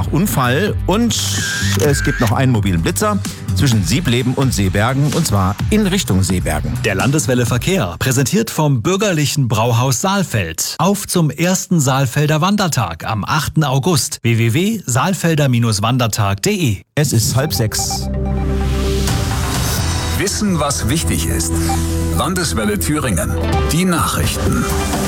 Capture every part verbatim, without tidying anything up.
nach Unfall. Und es gibt noch einen mobilen Blitzer zwischen Siebleben und Seebergen, und zwar in Richtung Seebergen. Der Landeswelle Verkehr, präsentiert vom bürgerlichen Brauhaus Saalfeld. Auf zum ersten Saalfelder Wandertag am achten August. w w w punkt saalfelder wandertag punkt de. Es ist halb sechs. Wissen, was wichtig ist. Landeswelle Thüringen. Die Nachrichten.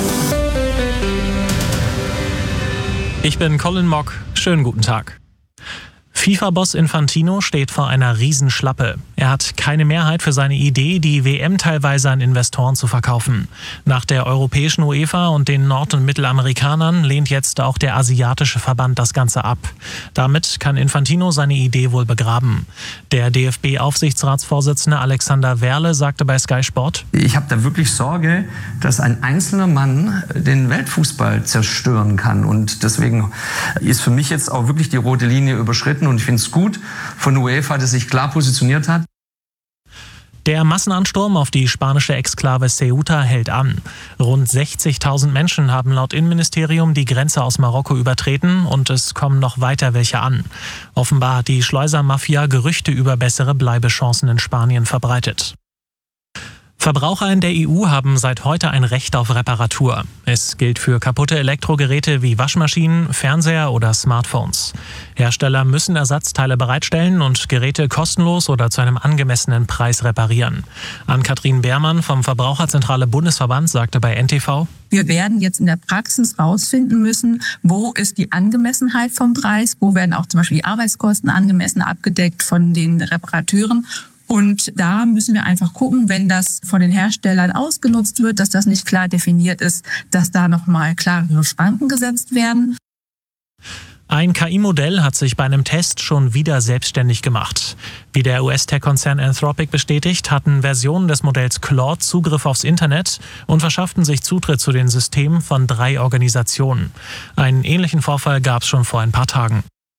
Ich bin Colin Mock. Schönen guten Tag. FIFA-Boss Infantino steht vor einer Riesenschlappe. Er hat keine Mehrheit für seine Idee, die W M teilweise an Investoren zu verkaufen. Nach der europäischen UEFA und den Nord- und Mittelamerikanern lehnt jetzt auch der asiatische Verband das Ganze ab. Damit kann Infantino seine Idee wohl begraben. Der D F B-Aufsichtsratsvorsitzende Alexander Werle sagte bei Sky Sport: Ich habe da wirklich Sorge, dass ein einzelner Mann den Weltfußball zerstören kann. Und deswegen ist für mich jetzt auch wirklich die rote Linie überschritten. Und ich finde es gut von UEFA, dass sich klar positioniert hat. Der Massenansturm auf die spanische Exklave Ceuta hält an. Rund sechzigtausend Menschen haben laut Innenministerium die Grenze aus Marokko übertreten und es kommen noch weiter welche an. Offenbar hat die Schleusermafia Gerüchte über bessere Bleibechancen in Spanien verbreitet. Verbraucher in der E U haben seit heute ein Recht auf Reparatur. Es gilt für kaputte Elektrogeräte wie Waschmaschinen, Fernseher oder Smartphones. Hersteller müssen Ersatzteile bereitstellen und Geräte kostenlos oder zu einem angemessenen Preis reparieren. Ann-Kathrin Beermann vom Verbraucherzentrale Bundesverband sagte bei N T V: Wir werden jetzt in der Praxis rausfinden müssen, wo ist die Angemessenheit vom Preis, wo werden auch zum Beispiel die Arbeitskosten angemessen abgedeckt von den Reparateuren. Und da müssen wir einfach gucken, wenn das von den Herstellern ausgenutzt wird, dass das nicht klar definiert ist, dass da nochmal klarere Schranken gesetzt werden. Ein K I-Modell hat sich bei einem Test schon wieder selbstständig gemacht. Wie der U S-Tech-Konzern Anthropic bestätigt, hatten Versionen des Modells Claude Zugriff aufs Internet und verschafften sich Zutritt zu den Systemen von drei Organisationen. Einen ähnlichen Vorfall gab es schon vor ein paar Tagen.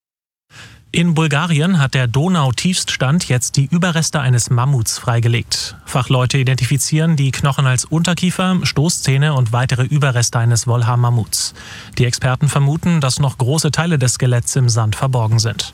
In Bulgarien hat der Donau-Tiefststand jetzt die Überreste eines Mammuts freigelegt. Fachleute identifizieren die Knochen als Unterkiefer, Stoßzähne und weitere Überreste eines Wolha-Mammuts. Die Experten vermuten, dass noch große Teile des Skeletts im Sand verborgen sind.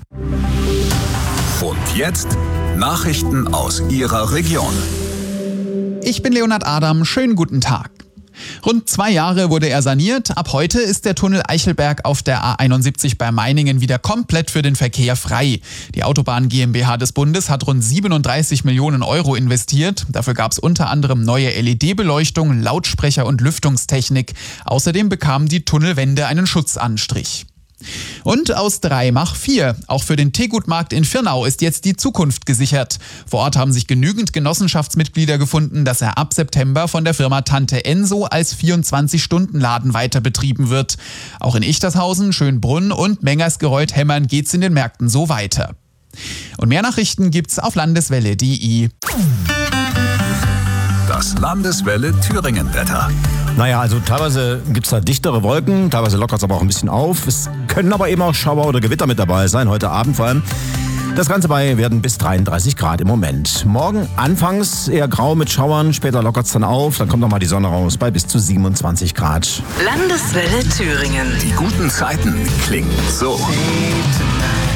Und jetzt Nachrichten aus Ihrer Region. Ich bin Leonhard Adam, schönen guten Tag. Rund zwei Jahre wurde er saniert. Ab heute ist der Tunnel Eichelberg auf der A einundsiebzig bei Meiningen wieder komplett für den Verkehr frei. Die Autobahn GmbH des Bundes hat rund siebenunddreißig Millionen Euro investiert. Dafür gab es unter anderem neue L E D-Beleuchtung, Lautsprecher und Lüftungstechnik. Außerdem bekamen die Tunnelwände einen Schutzanstrich. Und aus drei mach vier. Auch für den Teegutmarkt in Virnau ist jetzt die Zukunft gesichert. Vor Ort haben sich genügend Genossenschaftsmitglieder gefunden, dass er ab September von der Firma Tante Enso als vierundzwanzig-Stunden-Laden weiter betrieben wird. Auch in Ichtershausen, Schönbrunn und Mengersgereuth-Hemmern geht's in den Märkten so weiter. Und mehr Nachrichten gibt's auf landeswelle punkt de. Das Landeswelle Thüringen-Wetter. Naja, also teilweise gibt es da dichtere Wolken, teilweise lockert es aber auch ein bisschen auf. Es können aber eben auch Schauer oder Gewitter mit dabei sein, heute Abend vor allem. Das Ganze bei werden bis dreiunddreißig Grad im Moment. Morgen anfangs eher grau mit Schauern, später lockert es dann auf, dann kommt nochmal die Sonne raus bei bis zu siebenundzwanzig Grad. Landeswelle Thüringen. Die guten Zeiten klingen so.